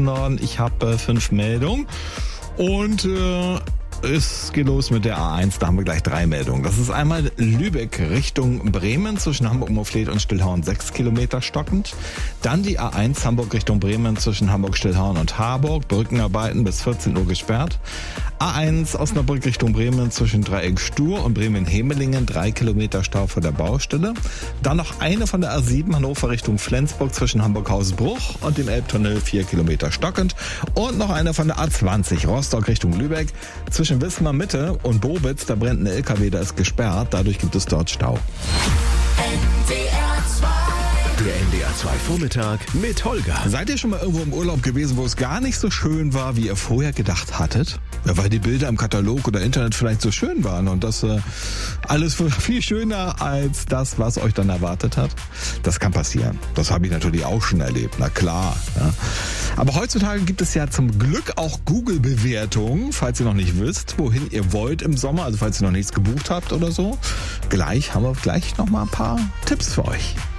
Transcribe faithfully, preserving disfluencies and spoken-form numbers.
tiefsten Norden. Ich habe äh, fünf Meldungen und äh, es geht los mit der A eins, da haben wir gleich drei Meldungen. Das ist einmal Lübeck Richtung Bremen zwischen Hamburg-Moorfleet und Stillhorn sechs Kilometer stockend. Dann die A eins Hamburg Richtung Bremen zwischen Hamburg-Stillhorn und Harburg. Brückenarbeiten bis vierzehn Uhr gesperrt. A eins Osnabrück Richtung Bremen zwischen Dreieck Stur und Bremen-Hemelingen, drei Kilometer Stau vor der Baustelle. Dann noch eine von der A sieben Hannover Richtung Flensburg zwischen Hamburg-Hausbruch und dem Elbtunnel, vier Kilometer stockend. Und noch eine von der A zwanzig Rostock Richtung Lübeck zwischen Wismar Mitte und Bobitz, da brennt ein L K W, da ist gesperrt, dadurch gibt es dort Stau. Der N D R zwei Vormittag mit Holger. Seid ihr schon mal irgendwo im Urlaub gewesen, wo es gar nicht so schön war, wie ihr vorher gedacht hattet? Ja, weil die Bilder im Katalog oder Internet vielleicht so schön waren und das äh, alles viel schöner als das, was euch dann erwartet hat. Das kann passieren. Das habe ich natürlich auch schon erlebt, na klar. Ja. Aber heutzutage gibt es ja zum Glück auch Google-Bewertungen, falls ihr noch nicht wisst, wohin ihr wollt im Sommer, also falls ihr noch nichts gebucht habt oder so. Gleich haben wir gleich noch mal ein paar Tipps für euch.